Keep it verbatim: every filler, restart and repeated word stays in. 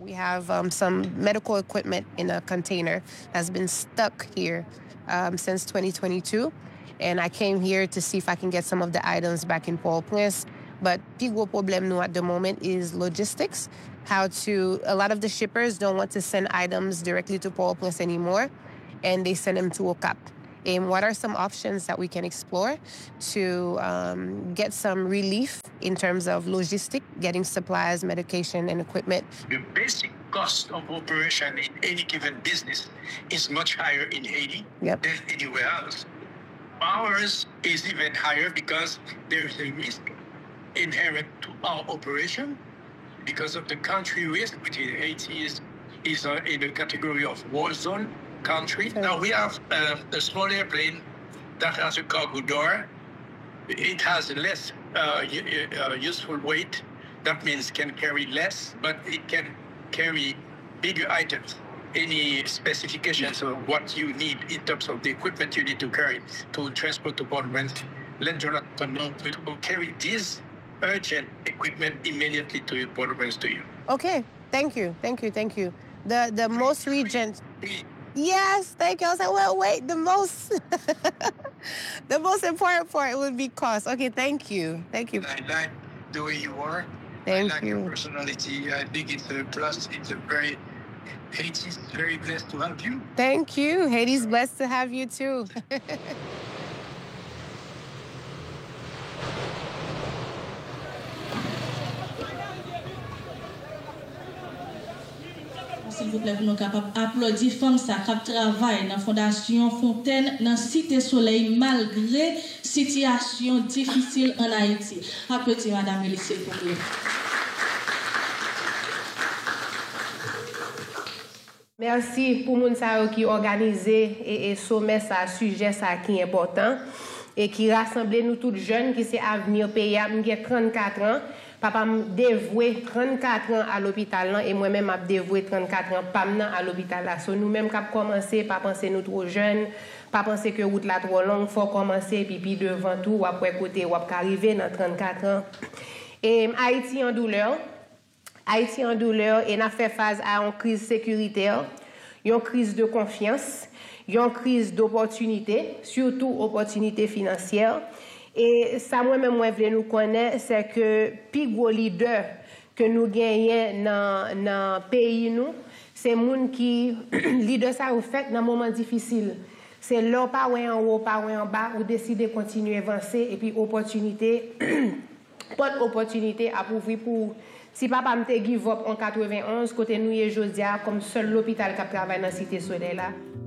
We have um, some medical equipment in a container that's been stuck here um, since twenty twenty-two. And I came here to see if I can get some of the items back in Port-au-Prince. But the big problem now at the moment is logistics. How to, a lot of the shippers don't want to send items directly to Port-au-Prince anymore, and they send them to O C A P. And what are some options that we can explore to um, get some relief in terms of logistics, getting supplies, medication, and equipment? The basic cost of operation in any given business is much higher in Haiti yep. than anywhere else. Ours is even higher because there is a risk inherent to our operation because of the country risk, which in Haiti is, is uh, in the category of war zone country. Okay. Now we have uh, a small airplane that has a cargo door. It has less uh, uh, useful weight. That means can carry less, but it can carry bigger items. Any specifications of what you need in terms of the equipment you need to carry to transport to Port-au-Prince, let Jonathan know to carry this urgent equipment immediately to Port-au-Prince to you. Okay, thank you, thank you, thank you. The the most regions. Yes, thank you. I was like, well, wait, the most, the most important part would be cost. Okay, thank you, thank you. I like the way you are. Thank I like you. your personality. I think it's a plus. It's a very, Haiti's very blessed to have you. Thank you. Haiti's blessed to have you too. S'il vous plaît, pour nous capables d'applaudir femmes qui travaillent dans la Fondation Fontaine dans la Cité Soleil malgré la situation difficile en Haïti. Applaudissez Madame Elie, s'il vous plaît. Merci pour les gens qui ont organisé et sommet ça sujet ça qui est important et qui rassemble nous tous jeunes qui c'est avenir pays. J'ai trente-quatre ans. Papa m'a dévoué trente-quatre ans à l'hôpital et moi-même m'a dévoué trente-quatre ans pas à l'hôpital là. So nous-mêmes cap commencer pas penser nous trop jeunes, pas penser que route là trop longue, faut commencer puis puis devant tout ou après côté ou après arriver dans trente-quatre ans. Et Haïti en douleur. Haïti en douleur et n'a fait face à une crise sécuritaire, une crise de confiance, une crise d'opportunité, surtout opportunité financière. Et ça, moi-même, moi, je nous connais, c'est que le plus gros leader que nous gagnons dans le pays, nous, c'est les gens qui, leader ça, vous faites dans un moment difficile. C'est là, pas en haut, pas en bas, vous décidez de continuer à avancer et puis opportunité, pas d'opportunité à ouvrir pour. Si papa me give up en quatre-vingt-onze, côté nous, et Jodia, comme seul l'hôpital qui travaille dans la Cité Soleil là.